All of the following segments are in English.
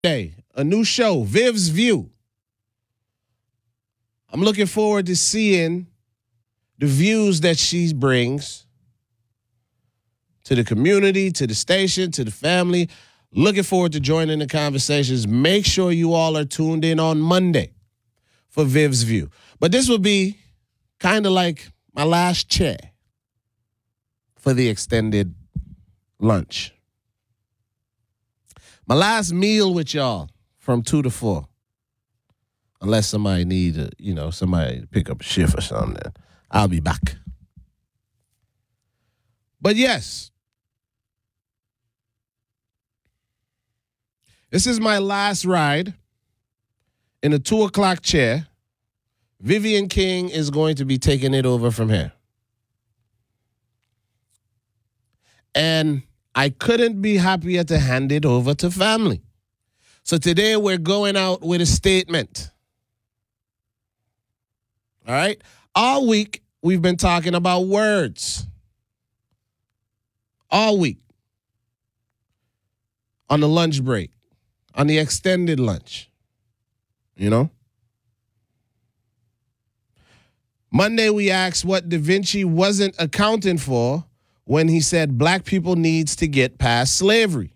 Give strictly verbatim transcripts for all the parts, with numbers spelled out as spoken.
Day, a new show, Viv's View. I'm looking forward to seeing the views that she brings to the community, to the station, to the family. Looking forward to joining the conversations. Make sure you all are tuned in on Monday for Viv's View. But this will be kind of like my last chair for the extended lunch. My last meal with y'all from two to four. Unless somebody need, a, you know, somebody to pick up a shift or something, I'll be back. But yes, this is my last ride in a two o'clock chair. Vivian King is going to be taking it over from here. And I couldn't be happier to hand it over to family. So today we're going out with a statement. All right? All week we've been talking about words. All week. On the lunch break. On the extended lunch. You know? Monday we asked what Da Vinci wasn't accounting for when he said black people needs to get past slavery.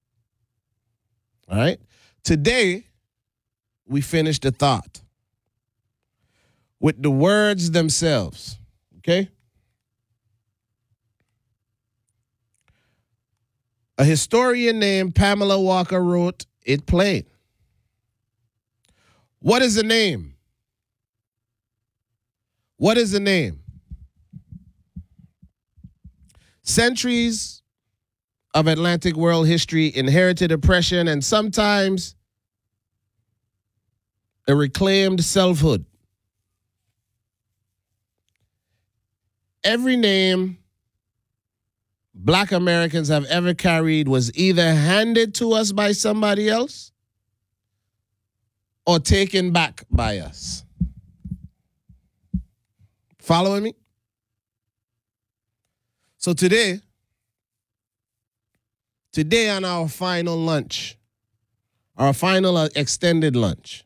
All right? Today, we finished the thought with the words themselves. Okay? A historian named Pamela Walker wrote it plain. What is the name? What is the name? Centuries of Atlantic world history, inherited oppression, and sometimes a reclaimed selfhood. Every name black Americans have ever carried was either handed to us by somebody else or taken back by us. Following me? So today, today on our final lunch, our final extended lunch,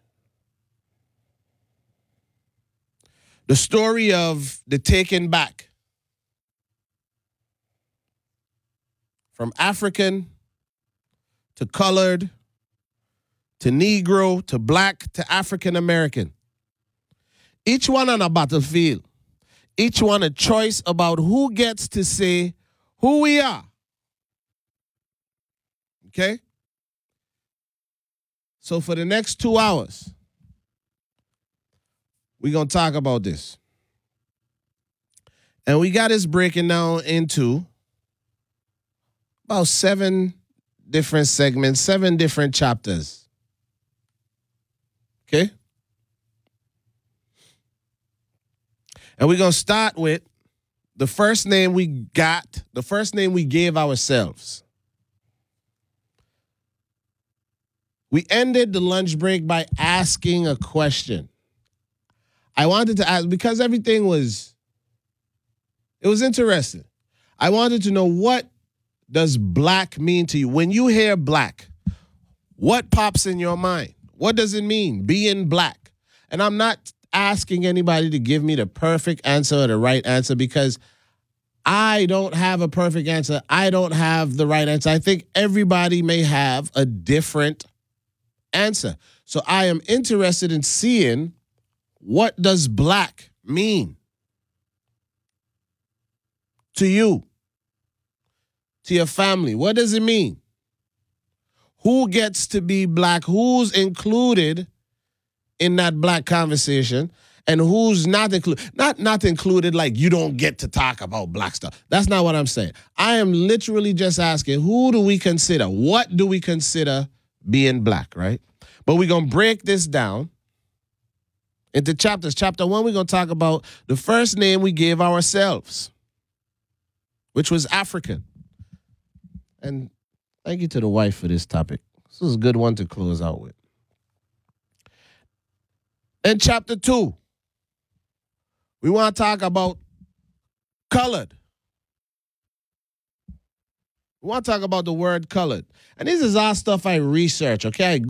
the story of the taken back from African to colored to Negro to black to African American. Each one on a battlefield. Each one a choice about who gets to say who we are. Okay? So for the next two hours, we're going to talk about this. And we got this breaking down into about seven different segments, seven different chapters. Okay? And we're going to start with the first name we got, the first name we gave ourselves. We ended the lunch break by asking a question. I wanted to ask, because everything was, it was interesting. I wanted to know, what does black mean to you? When you hear black, what pops in your mind? What does it mean, being black? And I'm not asking anybody to give me the perfect answer or the right answer, because I don't have a perfect answer. I don't have the right answer. I think everybody may have a different answer. So I am interested in seeing, what does black mean to you, to your family? What does it mean? Who gets to be black? Who's included in that black conversation, and who's not included? Not not included like you don't get to talk about black stuff. That's not what I'm saying. I am literally just asking, who do we consider? What do we consider being black, right? But we're going to break this down into chapters. Chapter one, we're going to talk about the first name we gave ourselves, which was African. And thank you to the wife for this topic. This is a good one to close out with. In chapter two, we want to talk about colored. We want to talk about the word colored. And this is all stuff I research, okay? I